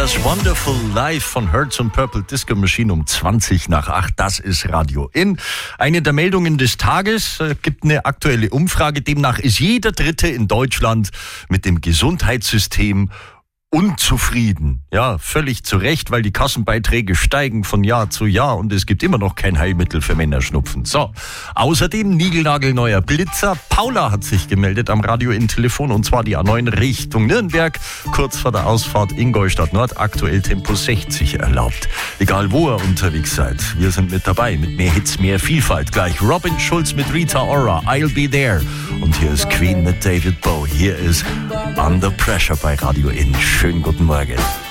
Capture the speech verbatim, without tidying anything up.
Wonders Wonderful Life von Hertz und Purple Disco Machine um zwanzig nach acht. Das ist Radio In. Eine der Meldungen des Tages äh, gibt eine aktuelle Umfrage. Demnach ist jeder Dritte in Deutschland mit dem Gesundheitssystem unzufrieden. Ja, völlig zu Recht, weil die Kassenbeiträge steigen von Jahr zu Jahr und es gibt immer noch kein Heilmittel für Männerschnupfen. So, außerdem niegelnagelneuer Blitzer. Paula hat sich gemeldet am Radio in Telefon und zwar die A neun Richtung Nürnberg. Kurz vor der Ausfahrt Ingolstadt Nord, aktuell Tempo sechzig erlaubt. Egal wo ihr unterwegs seid, wir sind mit dabei. Mit mehr Hits, mehr Vielfalt. Gleich Robin Schulz mit Rita Ora, I'll Be There. Und hier ist Queen mit David Bowie. Hier ist Under Pressure bei Radio In. Schönen guten Morgen.